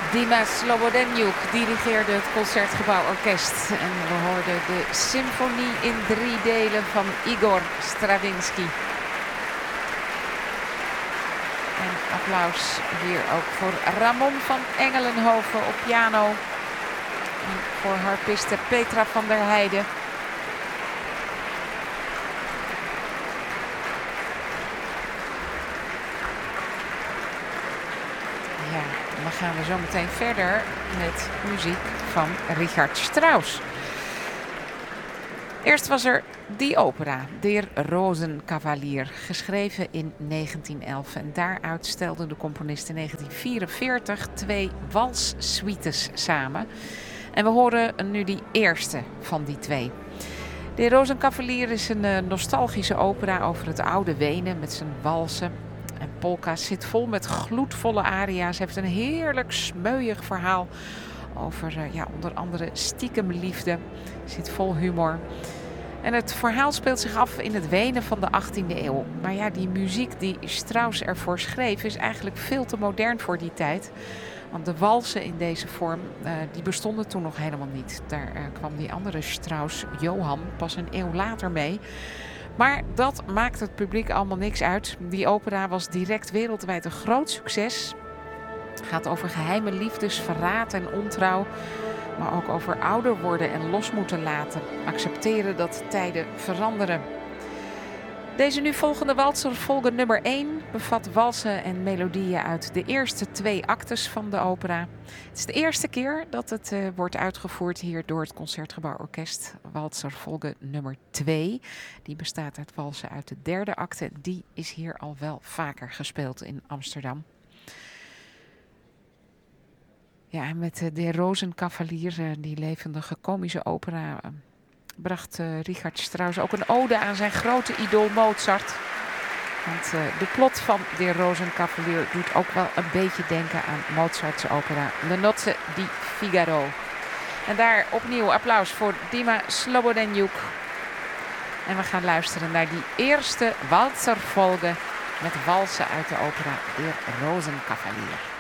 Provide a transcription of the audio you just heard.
Dima Slobodenjuk dirigeerde het Concertgebouworkest. En we hoorden de symfonie in 3 delen van Igor Stravinsky. En applaus hier ook voor Ramon van Engelenhoven op piano. En voor harpiste Petra van der Heijden. Ja, en dan gaan we zo meteen verder met muziek van Richard Strauss. Eerst was er die opera, Der Rosenkavalier, geschreven in 1911. En daaruit stelde de componist in 1944 2 walssuites samen. En we horen nu die eerste van die 2. Der Rosenkavalier is een nostalgische opera over het oude Wenen met zijn walsen en polka's. Zit vol met gloedvolle aria's. Heeft een heerlijk smeuïg verhaal over onder andere stiekem liefde. Zit vol humor. En het verhaal speelt zich af in het Wenen van de 18e eeuw. Maar ja, die muziek die Strauss ervoor schreef is eigenlijk veel te modern voor die tijd. Want de walsen in deze vorm, die bestonden toen nog helemaal niet. Daar kwam die andere Strauss, Johann, pas een eeuw later mee. Maar dat maakt het publiek allemaal niks uit. Die opera was direct wereldwijd een groot succes. Het gaat over geheime liefdes, verraad en ontrouw. Maar ook over ouder worden en los moeten laten. Accepteren dat tijden veranderen. Deze nu volgende walserfolge nummer 1 bevat walsen en melodieën uit de eerste 2 actes van de opera. Het is de eerste keer dat het wordt uitgevoerd hier door het Concertgebouworkest. Walserfolge nummer 2, die bestaat uit walsen uit de 3e acte. Die is hier al wel vaker gespeeld in Amsterdam. Ja, en met De Rosenkavalier, die levendige komische opera, bracht Richard Strauss ook een ode aan zijn grote idool Mozart. Want de plot van De Rosenkavalier doet ook wel een beetje denken aan Mozart's opera Le Nozze di Figaro. En daar opnieuw applaus voor Dima Slobodenjuk. En we gaan luisteren naar die eerste walserfolge met walsen uit de opera De Rosenkavalier.